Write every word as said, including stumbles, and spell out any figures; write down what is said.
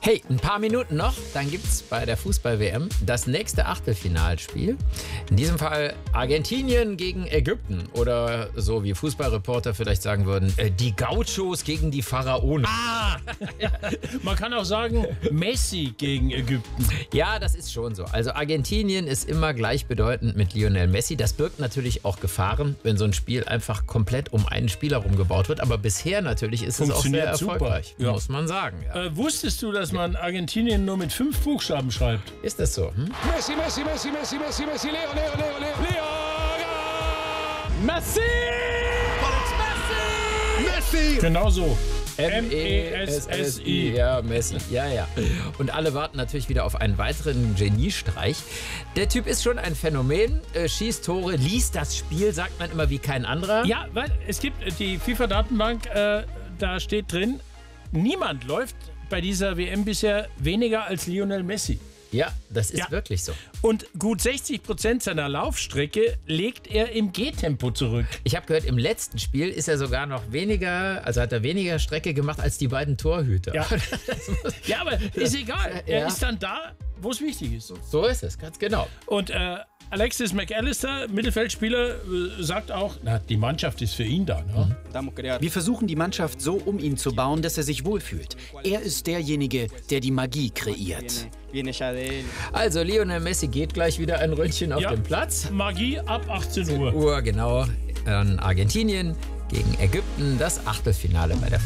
Hey, ein paar Minuten noch, dann gibt es bei der Fußball-W M das nächste Achtelfinalspiel. In diesem Fall Argentinien gegen Ägypten oder so wie Fußballreporter vielleicht sagen würden, äh, die Gauchos gegen die Pharaonen. Ah! Man kann auch sagen, Messi gegen Ägypten. Ja, das ist schon so. Also Argentinien ist immer gleichbedeutend mit Lionel Messi. Das birgt natürlich auch Gefahren, wenn so ein Spiel einfach komplett um einen Spieler rumgebaut wird. Aber bisher natürlich ist es auch sehr erfolgreich, super. Ja. muss man sagen. Ja. Äh, wusstest du, dass man Argentinien nur mit fünf Buchstaben schreibt? Ist das so? Hm? Messi, Messi, Messi, Messi, Messi, Messi, Leo, Leo, Leo, Leo, Leo. Messi! Messi! Messi! Genau so. M E S S I. Ja, Messi. Ja, ja. Und alle warten natürlich wieder auf einen weiteren Geniestreich. Der Typ ist schon ein Phänomen. Äh, schießt Tore, liest das Spiel, sagt man immer wie kein anderer. Ja, weil es gibt die FIFA-Datenbank, äh, da steht drin, niemand läuft bei dieser W M bisher weniger als Lionel Messi. Ja, das ist Ja. wirklich so. Und gut sechzig Prozent seiner Laufstrecke legt er im Gehtempo zurück. Ich habe gehört, im letzten Spiel ist er sogar noch weniger, also hat er weniger Strecke gemacht als die beiden Torhüter. Ja, ja aber ist egal. Er Ja. ist dann da, wo es wichtig ist. So ist es, ganz genau. Und äh, Alexis McAllister, Mittelfeldspieler, äh, sagt auch, na, die Mannschaft ist für ihn da. Ne? Wir versuchen die Mannschaft so um ihn zu bauen, dass er sich wohlfühlt. Er ist derjenige, der die Magie kreiert. Also Lionel Messi geht gleich wieder ein Ründchen auf Ja. den Platz. Magie ab achtzehn Uhr. Uhr, genau. Dann Argentinien gegen Ägypten, das Achtelfinale bei der